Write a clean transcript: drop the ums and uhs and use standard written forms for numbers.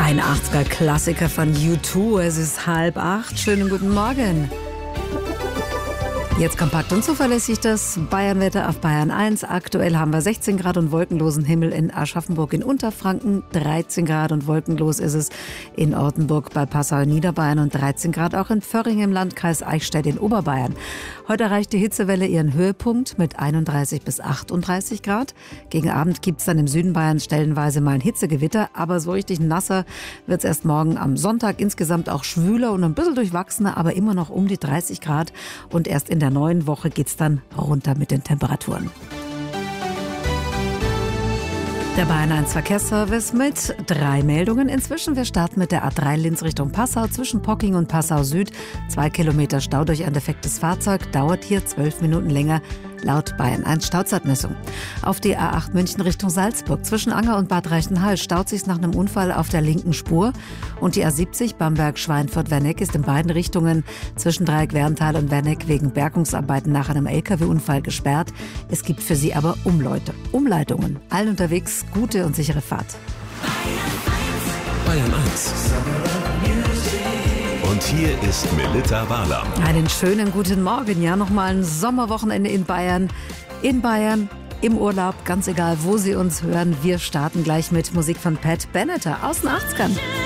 Ein 80er-Klassiker von U2. Es ist 7:30. Schönen guten Morgen. Jetzt kompakt und zuverlässig das Bayernwetter auf Bayern 1. Aktuell haben wir 16 Grad und wolkenlosen Himmel in Aschaffenburg in Unterfranken. 13 Grad und wolkenlos ist es in Ortenburg bei Passau in Niederbayern und 13 Grad auch in Vörring im Landkreis Eichstätt in Oberbayern. Heute erreicht die Hitzewelle ihren Höhepunkt mit 31 bis 38 Grad. Gegen Abend gibt es dann im Süden Bayerns stellenweise mal ein Hitzegewitter, aber so richtig nasser wird es erst morgen am Sonntag. Insgesamt auch schwüler und ein bisschen durchwachsener, aber immer noch um die 30 Grad. Und erst in der neuen Woche geht's dann runter mit den Temperaturen. Der Bayern 1 Verkehrsservice mit 3 Meldungen. Inzwischen, wir starten mit der A3 Linz Richtung Passau zwischen Pocking und Passau Süd. 2 Kilometer Stau durch ein defektes Fahrzeug, dauert hier 12 Minuten länger. Laut Bayern 1 Stauzeitmessung. Auf die A8 München Richtung Salzburg. Zwischen Anger und Bad Reichenhall staut sich nach einem Unfall auf der linken Spur. Und die A70 Bamberg-Schweinfurt-Werneck ist in beiden Richtungen zwischen Dreieck-Werntal und Werneck wegen Bergungsarbeiten nach einem LKW-Unfall gesperrt. Es gibt für sie aber Umleitungen. Allen unterwegs gute und sichere Fahrt. Bayern 1. Und hier ist Melitta Wahler. Einen schönen guten Morgen. Ja, nochmal ein Sommerwochenende in Bayern. Im Urlaub, ganz egal, wo Sie uns hören. Wir starten gleich mit Musik von Pat Benatar aus den 80ern.